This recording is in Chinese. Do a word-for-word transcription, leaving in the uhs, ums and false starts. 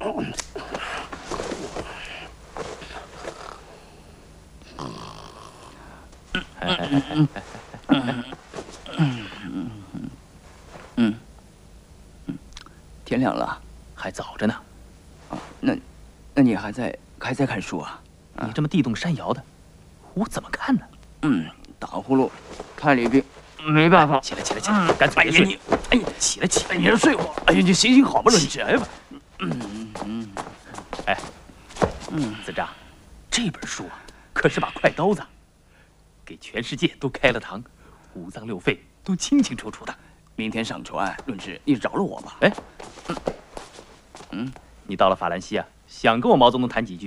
嗯，天亮了， 还早着呢。 啊，那，那你还在还在看书啊？ 你这么地动山摇的，我怎么看呢？ 嗯，打呼噜，太里病，没办法。 起来，起来，起来，干脆别睡。你，哎呀，起来，起来， 你让睡会儿。哎呀，你行行好吧， 起来吧。嗯嗯，哎，嗯，子章，这本书啊，可是把快刀子，给全世界都开了膛，五脏六腑都清清楚楚的。 明天上船，论事，你饶了我吧。 哎，嗯，嗯，你到了法兰西啊，想跟我毛泽东谈几句？